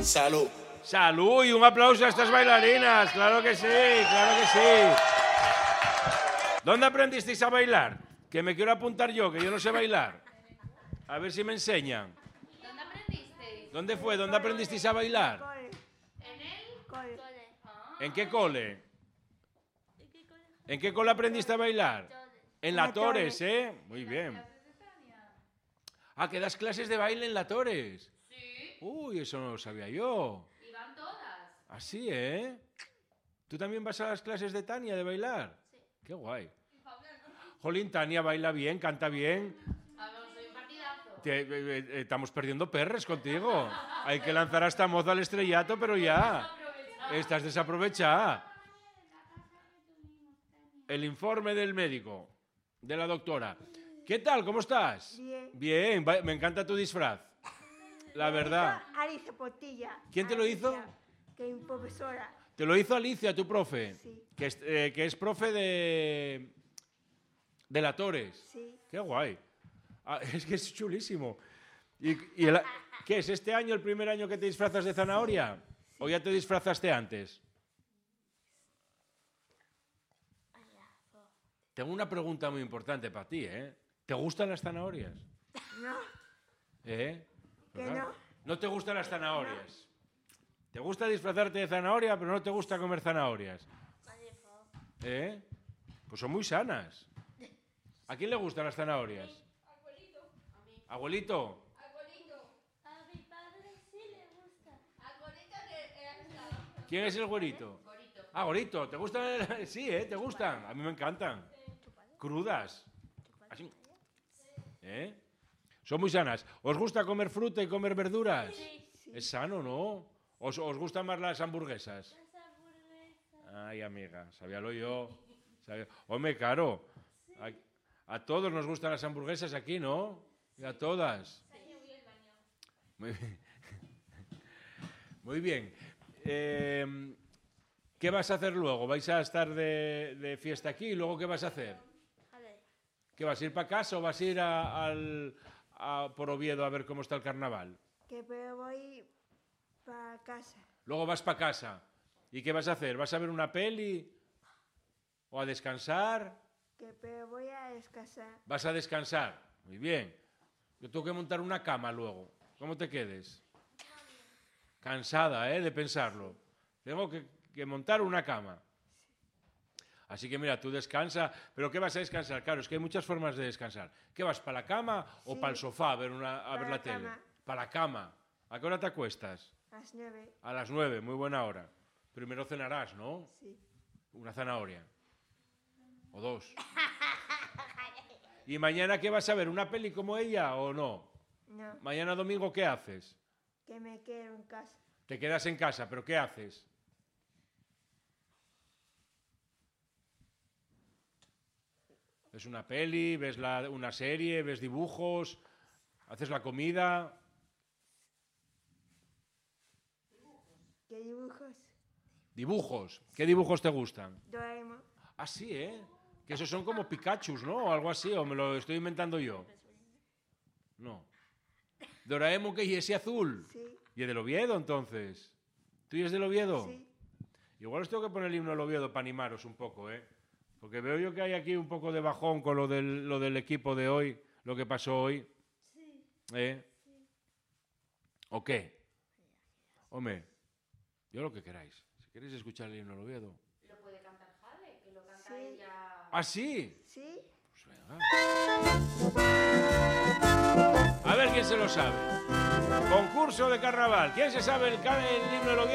Salud. Salud y un aplauso a estas bailarinas, claro que sí, claro que sí. ¿Dónde aprendisteis a bailar? Que me quiero apuntar yo, que yo no sé bailar. A ver si me enseñan. ¿Dónde aprendisteis? ¿Dónde fue? ¿Dónde aprendisteis a bailar? ¿En el Cole. ¿En qué cole? ¿En qué cole aprendiste a bailar? En la Torres, ¿eh? Muy bien. Ah, que das clases de baile en la Torres. Sí. Uy, eso no lo sabía yo. Y van todas. Así, ¿eh? ¿Tú también vas a las clases de Tania de bailar? Sí. Qué guay. Jolín, Tania baila bien, canta bien. A ver, soy un partidazo. Estamos perdiendo perres contigo. Hay que lanzar a esta moza al estrellato, pero ya. Estás desaprovechada. El informe del médico, de la doctora. ¿Qué tal? ¿Cómo estás? Bien. Bien, me encanta tu disfraz. La verdad. Alicia Portilla. ¿Quién te lo hizo? Alicia, que es profesora. Te lo hizo Alicia, tu profe. Sí. Que es profe de la Torres. Sí. Qué guay. Ah, es que es chulísimo. ¿Qué es este año el primer año que te disfrazas de zanahoria? ¿O ya te disfrazaste antes? Tengo una pregunta muy importante para ti, ¿eh? ¿Te gustan las zanahorias? No, ¿Eh? que ¿Verdad? no. No te gustan las zanahorias. Te gusta disfrazarte de zanahoria, pero no te gusta comer zanahorias. ¿Eh? Pues son muy sanas. ¿A quién le gustan las zanahorias? ¿Abuelito? A mi padre sí le gusta. ¿Quién es el güerito? Ah, Gorito. ¿Te gustan? Sí, ¿eh? ¿Te gustan? A mí me encantan. Crudas. Así. ¿Eh? Son muy sanas. ¿Os gusta comer fruta y comer verduras? Sí. Es sano, ¿no? ¿Os gustan más las hamburguesas? Las hamburguesas. Ay, amiga, sabíalo yo. Hombre, claro. A todos nos gustan las hamburguesas aquí, ¿no? Y a todas. Muy bien. Muy bien. ¿Qué vas a hacer luego? ¿Vais a estar de fiesta aquí y luego qué vas a hacer? A ver. ¿Qué vas a ir para casa o vas a ir por Oviedo a ver cómo está el carnaval? Que pero voy para casa. Luego vas para casa. ¿Y qué vas a hacer? ¿Vas a ver una peli? ¿O a descansar? Que pero voy a descansar. ¿Vas a descansar? Muy bien. Yo tengo que montar una cama luego. ¿Cómo te quedes? Cansada, ¿eh? De pensarlo. Tengo que montar una cama. Así que mira, tú descansa. ¿Pero qué vas a descansar? Claro, es que hay muchas formas de descansar. ¿Qué vas, para la cama o Sí. para el sofá a ver Para la la tele? cama. Para la cama. ¿A qué hora te acuestas? A las 9. A las 9, muy buena hora. Primero cenarás, ¿no? Sí. Una zanahoria. O dos. ¿Y mañana qué vas a ver? ¿Una peli como ella o no? No, Mañana domingo, ¿qué haces? que me quedo en casa. Te quedas en casa, ¿pero qué haces? ¿Ves una peli? ¿Ves una serie? ¿Ves dibujos? ¿Haces la comida? ¿Qué dibujos? ¿Dibujos? ¿Qué dibujos te gustan? Doraemon. Ah, sí, ¿eh? Que esos son como Pikachus, ¿no? O algo así, o me lo estoy inventando yo. No. Doraemon, ¿qué? ¿Y ese azul? Sí. ¿Y el del Oviedo, entonces? ¿Tú y es del Oviedo? Sí. Igual os tengo que poner el himno del Oviedo para animaros un poco, ¿eh? Porque veo yo que hay aquí un poco de bajón con lo del equipo de hoy, lo que pasó hoy. Sí. ¿Eh? ¿O qué? Hombre, yo lo que queráis. Si queréis escuchar el himno del Oviedo. Lo puede cantar Jale, que lo canta Sí. ella. ¿Ah, sí? Sí. Pues venga. A ver quién se lo sabe. Concurso de carnaval. ¿Quién se sabe el himno del Oviedo?